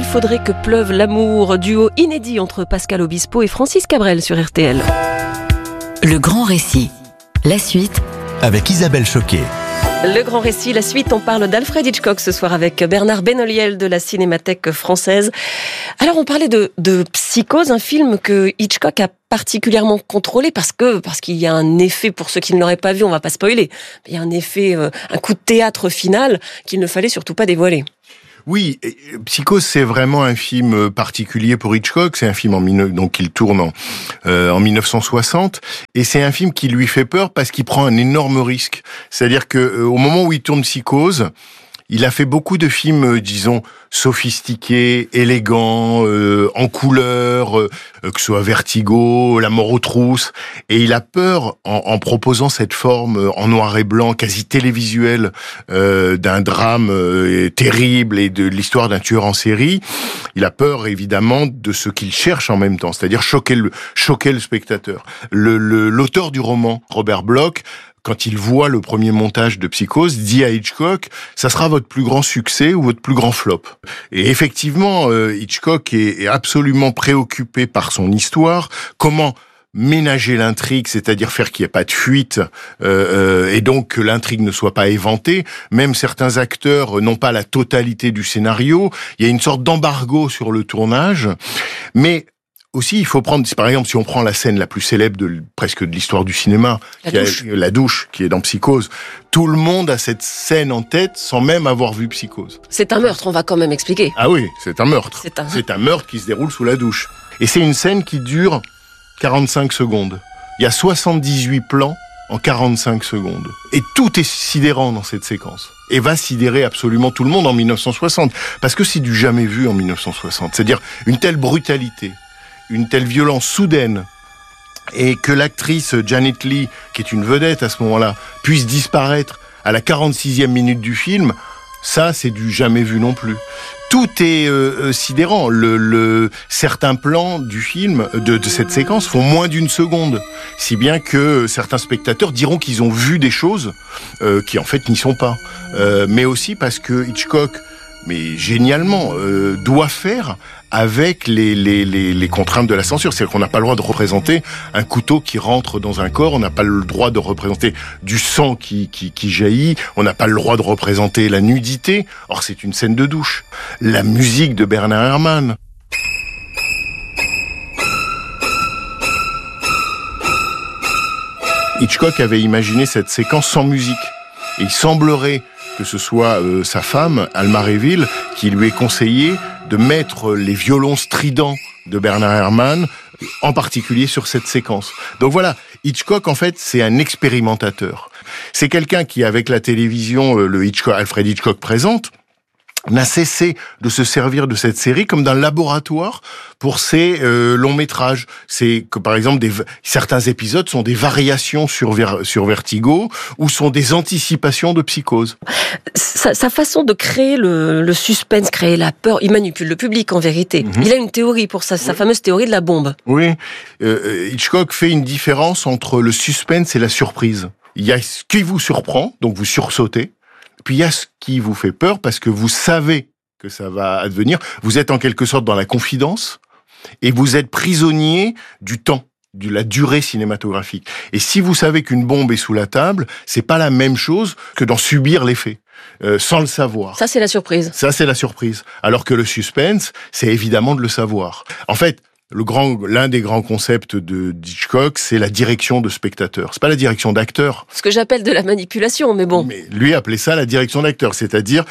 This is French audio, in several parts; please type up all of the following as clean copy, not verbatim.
faudrait que pleuve l'amour, duo inédit entre Pascal Obispo et Francis Cabrel sur RTL. Le grand récit, la suite avec Isabelle Choquet. Le grand récit, la suite, on parle d'Alfred Hitchcock ce soir avec Bernard Benoliel de la Cinémathèque française. Alors on parlait de Psychose, un film que Hitchcock a particulièrement contrôlé parce qu'il y a un effet, pour ceux qui ne l'auraient pas vu, on va pas spoiler, mais il y a un effet, un coup de théâtre final qu'il ne fallait surtout pas dévoiler. Oui, Psychose, c'est vraiment un film particulier pour Hitchcock. C'est un film donc il tourne en 1960, et c'est un film qui lui fait peur parce qu'il prend un énorme risque. C'est-à-dire que au moment où il tourne Psychose, il a fait beaucoup de films, disons, sophistiqués, élégants, en couleur, que ce soit Vertigo, La mort aux trousses, et il a peur, en proposant cette forme en noir et blanc, quasi télévisuelle, d'un drame terrible et de l'histoire d'un tueur en série, il a peur, évidemment, de ce qu'il cherche en même temps, c'est-à-dire choquer le spectateur. L'auteur du roman, Robert Bloch, quand il voit le premier montage de Psychose, dit à Hitchcock, ça sera votre plus grand succès ou votre plus grand flop. Et effectivement, Hitchcock est absolument préoccupé par son histoire, comment ménager l'intrigue, c'est-à-dire faire qu'il n'y ait pas de fuite, et donc que l'intrigue ne soit pas éventée. Même certains acteurs n'ont pas la totalité du scénario. Il y a une sorte d'embargo sur le tournage, mais aussi, il faut prendre, par exemple, si on prend la scène la plus célèbre presque de l'histoire du cinéma, la douche, qui est dans Psychose. Tout le monde a cette scène en tête sans même avoir vu Psychose. C'est un meurtre, on va quand même expliquer. Ah oui, c'est un meurtre. C'est un meurtre qui se déroule sous la douche. Et c'est une scène qui dure 45 secondes. Il y a 78 plans en 45 secondes. Et tout est sidérant dans cette séquence. Et va sidérer absolument tout le monde en 1960. Parce que c'est du jamais vu en 1960. C'est-à-dire une telle brutalité, une telle violence soudaine, et que l'actrice Janet Leigh, qui est une vedette à ce moment-là, puisse disparaître à la 46e minute du film, ça, c'est du jamais vu non plus. Tout est sidérant. Certains plans du film, de cette séquence, font moins d'une seconde. Si bien que certains spectateurs diront qu'ils ont vu des choses qui, en fait, n'y sont pas. Mais aussi parce que Hitchcock, mais génialement, doit faire avec les contraintes de la censure. C'est-à-dire qu'on n'a pas le droit de représenter un couteau qui rentre dans un corps, on n'a pas le droit de représenter du sang qui jaillit, on n'a pas le droit de représenter la nudité. Or, c'est une scène de douche. La musique de Bernard Herrmann. Hitchcock avait imaginé cette séquence sans musique. Et il semblerait que ce soit sa femme, Alma Reville, qui lui ait conseillé de mettre les violons stridents de Bernard Herrmann, en particulier sur cette séquence. Donc voilà, Hitchcock, en fait, c'est un expérimentateur. C'est quelqu'un qui, avec la télévision, Alfred Hitchcock présente, n'a cessé de se servir de cette série comme d'un laboratoire pour ses longs métrages. C'est que par exemple certains épisodes sont des variations sur Vertigo ou sont des anticipations de Psychose. Sa façon de créer le suspense, créer la peur, il manipule le public en vérité. Mm-hmm. Il a une théorie pour ça, sa fameuse théorie de la bombe. Oui, Hitchcock fait une différence entre le suspense et la surprise. Il y a ce qui vous surprend, donc vous sursautez. Puis il y a ce qui vous fait peur parce que vous savez que ça va advenir. Vous êtes en quelque sorte dans la confidence et vous êtes prisonnier du temps, de la durée cinématographique. Et si vous savez qu'une bombe est sous la table, c'est pas la même chose que d'en subir l'effet, sans le savoir. Ça, c'est la surprise. Ça, c'est la surprise. Alors que le suspense, c'est évidemment de le savoir. En fait, l'un des grands concepts de Hitchcock, c'est la direction de spectateur. C'est pas la direction d'acteur. Ce que j'appelle de la manipulation, mais bon. Mais lui appelait ça la direction d'acteur, c'est-à-dire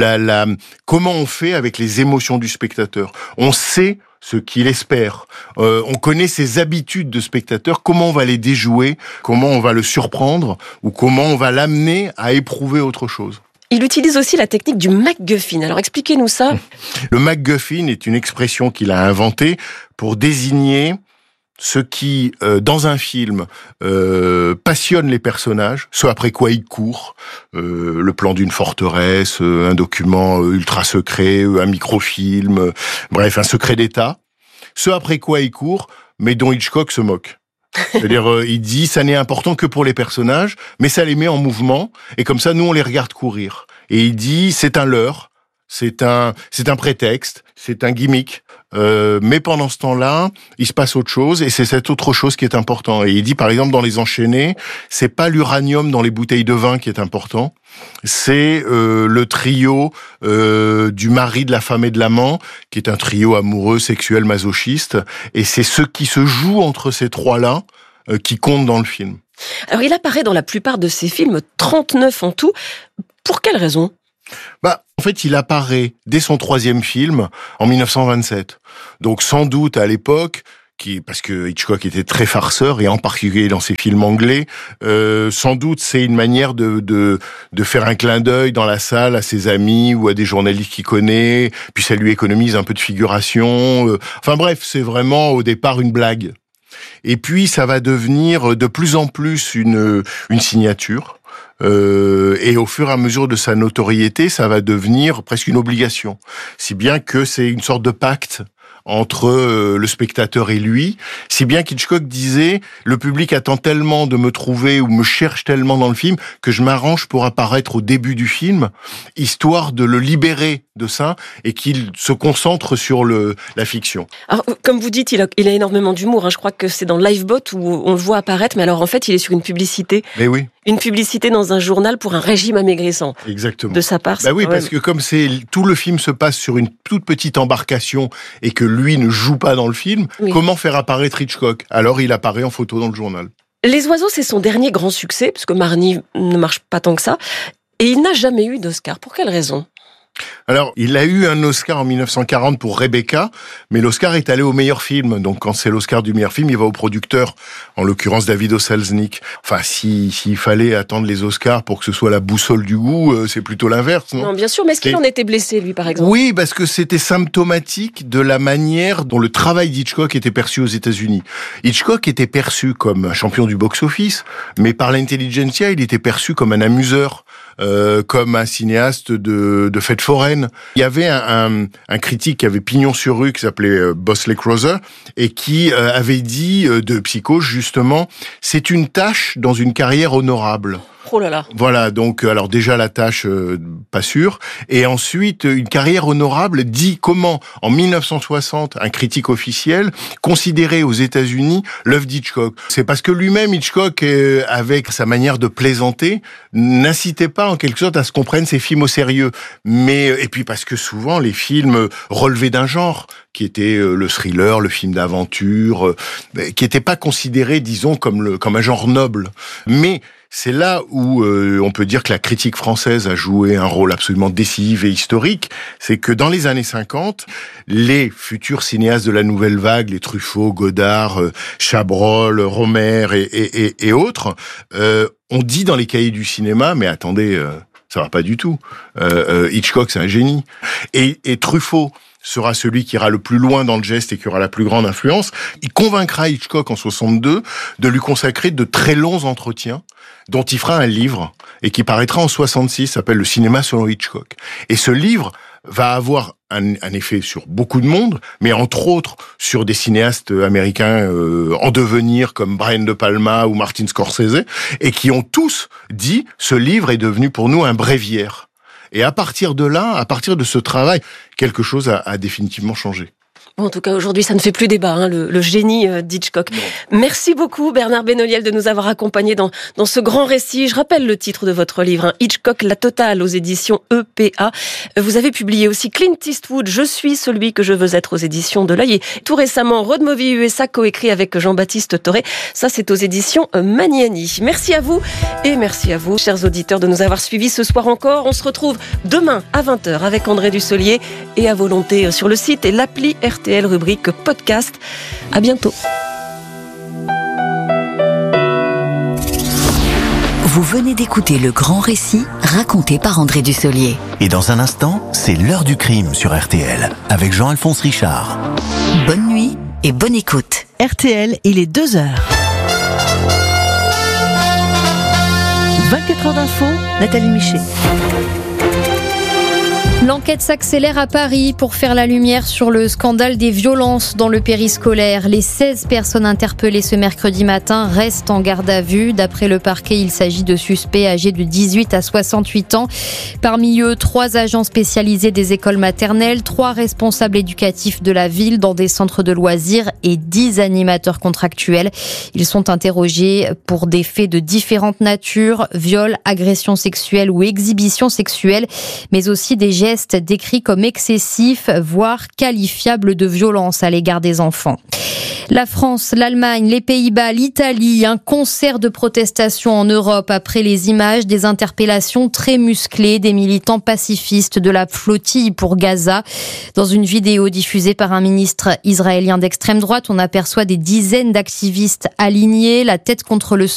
comment on fait avec les émotions du spectateur. On sait ce qu'il espère. On connaît ses habitudes de spectateur, comment on va les déjouer, comment on va le surprendre, ou comment on va l'amener à éprouver autre chose. Il utilise aussi la technique du MacGuffin. Alors expliquez-nous ça. Le MacGuffin est une expression qu'il a inventée pour désigner ce qui, dans un film, passionne les personnages, ce après quoi ils courent, le plan d'une forteresse, un document ultra secret, un microfilm, bref, un secret d'État, ce après quoi ils courent, mais dont Hitchcock se moque. C'est-à-dire, il dit, ça n'est important que pour les personnages, mais ça les met en mouvement, et comme ça, nous, on les regarde courir. Et il dit, c'est un leurre, c'est un prétexte, c'est un gimmick. Mais pendant ce temps-là, il se passe autre chose, et c'est cette autre chose qui est important. Et il dit, par exemple, dans Les Enchaînés, c'est pas l'uranium dans les bouteilles de vin qui est important, c'est le trio du mari, de la femme et de l'amant, qui est un trio amoureux, sexuel, masochiste, et c'est ce qui se joue entre ces trois-là qui compte dans le film. Alors, il apparaît dans la plupart de ses films, 39 en tout. Pour quelle raison ? En fait, il apparaît dès son 3e film, en 1927. Donc, sans doute, à l'époque, parce que Hitchcock était très farceur, et en particulier dans ses films anglais, sans doute, c'est une manière de faire un clin d'œil dans la salle à ses amis ou à des journalistes qu'il connaît, puis ça lui économise un peu de figuration. Enfin bref, c'est vraiment, au départ, une blague. Et puis, ça va devenir de plus en plus une signature. Et au fur et à mesure de sa notoriété, ça va devenir presque une obligation. Si bien que c'est une sorte de pacte entre le spectateur et lui, si bien qu'Hitchcock disait « Le public attend tellement de me trouver ou me cherche tellement dans le film que je m'arrange pour apparaître au début du film, histoire de le libérer de ça et qu'il se concentre sur la fiction. » Alors, comme vous dites, il a énormément d'humour. Je crois que c'est dans Lifeboat où on le voit apparaître, mais alors en fait, il est sur une publicité. Mais oui. Une publicité dans un journal pour un régime amaigrissant. Exactement. De sa part. Oui, parce que comme tout le film se passe sur une toute petite embarcation et que lui ne joue pas dans le film, comment faire apparaître Hitchcock ? Alors il apparaît en photo dans le journal. Les Oiseaux, c'est son dernier grand succès, parce que Marnie ne marche pas tant que ça, et il n'a jamais eu d'Oscar. Pour quelle raison ? Alors, il a eu un Oscar en 1940 pour Rebecca, mais l'Oscar est allé au meilleur film. Donc, quand c'est l'Oscar du meilleur film, il va au producteur, en l'occurrence David O. Selznick. Enfin, s'il fallait attendre les Oscars pour que ce soit la boussole du goût, c'est plutôt l'inverse, non ? Non, bien sûr, mais est-ce qu'il en était blessé, lui, par exemple ? Oui, parce que c'était symptomatique de la manière dont le travail d'Hitchcock était perçu aux États-Unis. Hitchcock était perçu comme un champion du box-office, mais par l'intelligentsia, il était perçu comme un amuseur. Comme un cinéaste de fêtes foraines. Il y avait un critique qui avait pignon sur rue, qui s'appelait Bosley Crowther, et qui avait dit de Psychose, justement, c'est une tâche dans une carrière honorable. Oh là là. Voilà, donc alors déjà la tâche pas sûre, et ensuite une carrière honorable dit comment en 1960 un critique officiel considérait aux États-Unis l'œuvre d'Hitchcock. C'est parce que lui-même Hitchcock, avec sa manière de plaisanter, n'incitait pas en quelque sorte à ce qu'on prenne ses films au sérieux, mais et puis parce que souvent les films relevaient d'un genre qui était le thriller, le film d'aventure, qui n'était pas considéré, disons, comme un genre noble, mais c'est là où on peut dire que la critique française a joué un rôle absolument décisif et historique. C'est que dans les années 50, les futurs cinéastes de la nouvelle vague, les Truffaut, Godard, Chabrol, Romer et autres, ont dit dans les cahiers du cinéma, mais attendez, ça va pas du tout. Hitchcock, c'est un génie. Et Truffaut sera celui qui ira le plus loin dans le geste et qui aura la plus grande influence. Il convaincra Hitchcock en 62 de lui consacrer de très longs entretiens dont il fera un livre et qui paraîtra en 66, s'appelle Le cinéma selon Hitchcock. Et ce livre va avoir un effet sur beaucoup de monde, mais entre autres sur des cinéastes américains en devenir comme Brian De Palma ou Martin Scorsese, et qui ont tous dit « ce livre est devenu pour nous un bréviaire ». Et à partir de là, à partir de ce travail, quelque chose a définitivement changé. Bon, en tout cas, aujourd'hui, ça ne fait plus débat, le génie d'Hitchcock. Non. Merci beaucoup, Bernard Benoliel, de nous avoir accompagnés dans ce grand récit. Je rappelle le titre de votre livre, Hitchcock, la totale, aux éditions EPA. Vous avez publié aussi Clint Eastwood, Je suis celui que je veux être, aux éditions de l'Œil. Et tout récemment, Road Movie USA, coécrit avec Jean-Baptiste Toré. Ça, c'est aux éditions Maniani. Merci à vous, et merci à vous, chers auditeurs, de nous avoir suivis ce soir encore. On se retrouve demain à 20h avec André Dussolier, et à volonté sur le site et l'appli RTL, rubrique podcast. À bientôt. Vous venez d'écouter le grand récit raconté par André Dussolier. Et dans un instant, c'est l'heure du crime sur RTL avec Jean-Alphonse Richard. Bonne nuit et bonne écoute. RTL, il est 2h. 24 heures d'info, Nathalie Miché. L'enquête s'accélère à Paris pour faire la lumière sur le scandale des violences dans le périscolaire. Les 16 personnes interpellées ce mercredi matin restent en garde à vue. D'après le parquet, il s'agit de suspects âgés de 18 à 68 ans. Parmi eux, 3 agents spécialisés des écoles maternelles, 3 responsables éducatifs de la ville dans des centres de loisirs et 10 animateurs contractuels. Ils sont interrogés pour des faits de différentes natures, viol, agression sexuelle ou exhibition sexuelle, mais aussi des gestes décrits comme excessifs, voire qualifiables de violence à l'égard des enfants. La France, l'Allemagne, les Pays-Bas, l'Italie, un concert de protestation en Europe après les images des interpellations très musclées des militants pacifistes de la flottille pour Gaza. Dans une vidéo diffusée par un ministre israélien d'extrême droite, on aperçoit des dizaines d'activistes alignés, la tête contre le